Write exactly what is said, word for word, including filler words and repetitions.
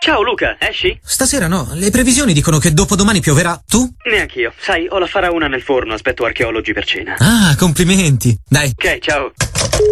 Ciao Luca, esci? Stasera no, le previsioni dicono che dopodomani pioverà. Tu? Neanch'io. Sai, ho la faraona nel forno, aspetto archeologi per cena. Ah, complimenti. Dai. Ok, ciao.